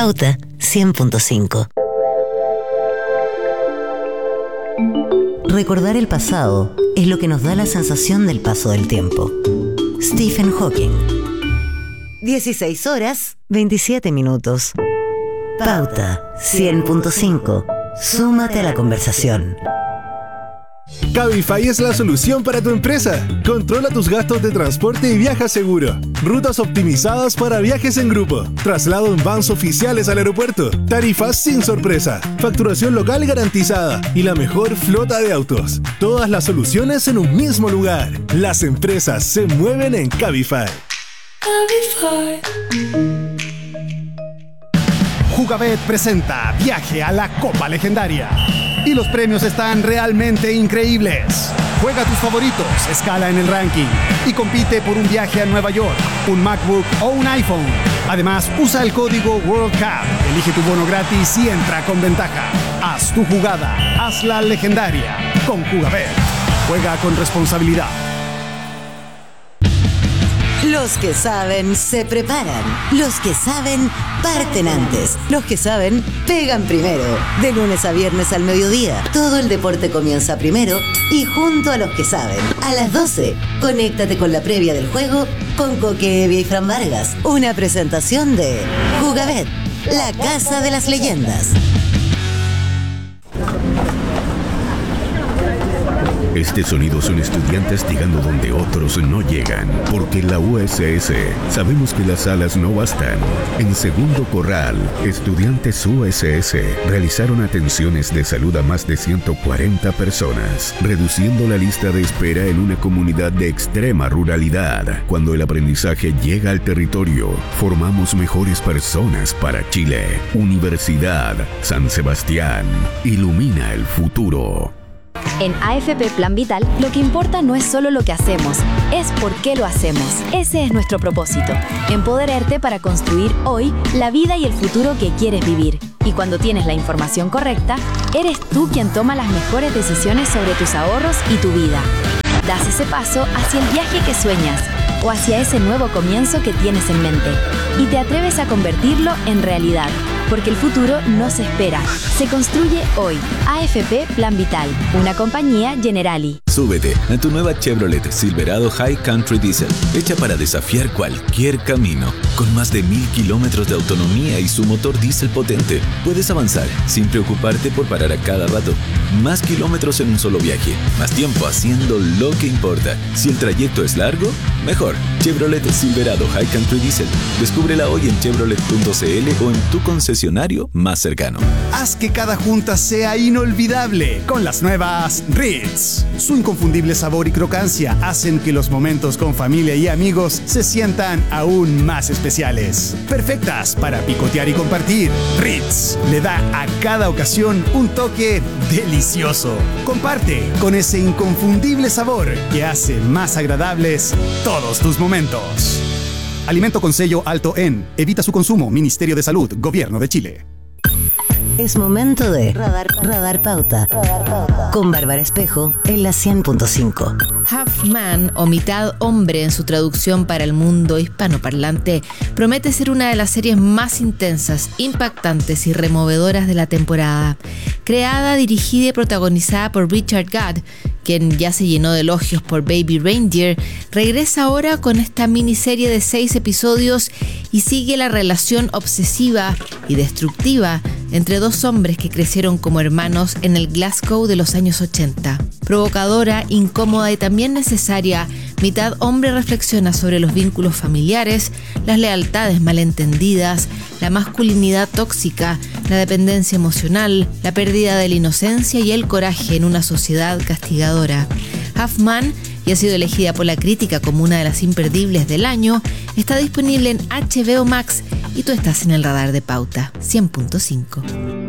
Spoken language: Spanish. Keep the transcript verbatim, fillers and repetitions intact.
Pauta cien punto cinco. Recordar el pasado es lo que nos da la sensación del paso del tiempo. Stephen Hawking. dieciséis horas, veintisiete minutos. Pauta cien punto cinco. Súmate a la conversación. Cabify es la solución para tu empresa. Controla tus gastos de transporte y viaja seguro. Rutas optimizadas para viajes en grupo. Traslado en vans oficiales al aeropuerto. Tarifas sin sorpresa. Facturación local garantizada. Y la mejor flota de autos. Todas las soluciones en un mismo lugar. Las empresas se mueven en Cabify. Cabify. Jugabet presenta Viaje a la Copa Legendaria. Y los premios están realmente increíbles. Juega tus favoritos, escala en el ranking y compite por un viaje a Nueva York, un MacBook o un iPhone. Además, usa el código World Cup, elige tu bono gratis y entra con ventaja. Haz tu jugada, hazla legendaria con Jugabet. Juega con responsabilidad. Los que saben se preparan. Los que saben parten antes. Los que saben pegan primero. De lunes a viernes al mediodía. Todo el deporte comienza primero y junto a los que saben. A las doce, conéctate con la previa del juego con Coque Evia y Fran Vargas. Una presentación de Jugabet, la casa de las leyendas. Este sonido son estudiantes llegando donde otros no llegan, porque en la U S S sabemos que las salas no bastan. En Segundo Corral, estudiantes U S S realizaron atenciones de salud a más de ciento cuarenta personas, reduciendo la lista de espera en una comunidad de extrema ruralidad. Cuando el aprendizaje llega al territorio, formamos mejores personas para Chile. Universidad San Sebastián, ilumina el futuro. En A F P Plan Vital, lo que importa no es solo lo que hacemos, es por qué lo hacemos. Ese es nuestro propósito, empoderarte para construir hoy la vida y el futuro que quieres vivir. Y cuando tienes la información correcta, eres tú quien toma las mejores decisiones sobre tus ahorros y tu vida. Das ese paso hacia el viaje que sueñas o hacia ese nuevo comienzo que tienes en mente y te atreves a convertirlo en realidad. Porque el futuro no se espera, se construye hoy. A F P Plan Vital, una compañía Generali. Súbete a tu nueva Chevrolet Silverado High Country Diesel, hecha para desafiar cualquier camino. Con más de mil kilómetros de autonomía y su motor diésel potente, puedes avanzar sin preocuparte por parar a cada rato. Más kilómetros en un solo viaje, más tiempo haciendo lo que importa. Si el trayecto es largo, mejor. Chevrolet Silverado High Country Diesel. Descúbrela hoy en chevrolet punto c l o en tu concesionario más cercano. Haz que cada junta sea inolvidable con las nuevas Ritz. Su inconfundible sabor y crocancia hacen que los momentos con familia y amigos se sientan aún más especiales. Perfectas para picotear y compartir. Ritz le da a cada ocasión un toque delicioso. Comparte con ese inconfundible sabor que hace más agradables todos tus momentos. Alimento con sello alto en. Evita su consumo. Ministerio de Salud. Gobierno de Chile. Es momento de Radar, Radar Pauta. Radar Pauta. Con Bárbara Espejo en la cien punto cinco. Half Man o Mitad Hombre en su traducción para el mundo hispanoparlante promete ser una de las series más intensas, impactantes y removedoras de la temporada. Creada, dirigida y protagonizada por Richard Gad, quien ya se llenó de elogios por Baby Reindeer, regresa ahora con esta miniserie de seis episodios y sigue la relación obsesiva y destructiva entre dos hombres que crecieron como hermanos en el Glasgow de los años ochenta. Provocadora, incómoda y también necesaria, Mitad Hombre reflexiona sobre los vínculos familiares, las lealtades malentendidas, la masculinidad tóxica, la dependencia emocional, la pérdida de la inocencia y el coraje en una sociedad castigadora. Half Man, y ha sido elegida por la crítica como una de las imperdibles del año, está disponible en H B O Max y tú estás en el radar de Pauta cien punto cinco.